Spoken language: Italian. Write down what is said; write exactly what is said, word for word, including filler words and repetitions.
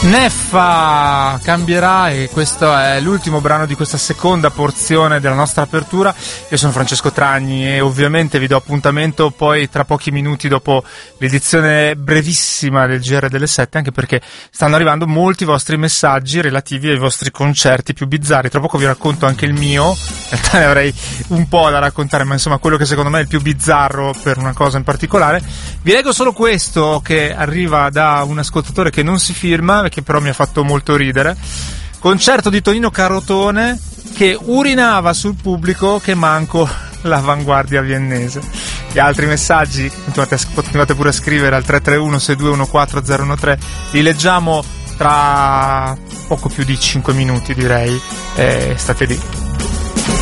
Neffa cambierà, e questo è l'ultimo brano di questa seconda porzione della nostra apertura. Io sono Francesco Tragni e ovviamente vi do appuntamento poi tra pochi minuti dopo l'edizione brevissima del G R delle sette, anche perché stanno arrivando molti vostri messaggi relativi ai vostri concerti più bizzarri. Tra poco vi racconto anche il mio, in realtà ne avrei un po' da raccontare, ma insomma quello che secondo me è il più bizzarro per una cosa in particolare. Vi leggo solo questo che arriva da un ascoltatore che non si firma, che però mi ha fatto molto ridere. Concerto di Tonino Carotone che urinava sul pubblico che manco l'avanguardia viennese. Gli altri messaggi continuate, continuate pure a scrivere al tre tre uno sei due uno quattro zero uno tre, li leggiamo tra poco più di cinque minuti, direi, e state lì.